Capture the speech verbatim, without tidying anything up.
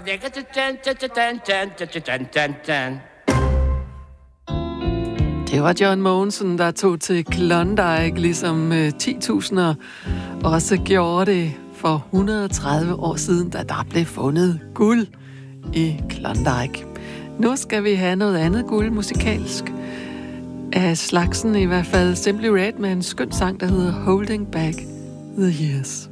Det var John Mogensen, der tog til Klondike, ligesom uh, ti tusinder også gjorde det for et hundrede og tredive år siden, da der blev fundet guld i Klondike. Nu skal vi have noget andet guld musikalsk. Af slagsen i hvert fald. Simply Red med en skøn sang, der hedder Holding Back the Years.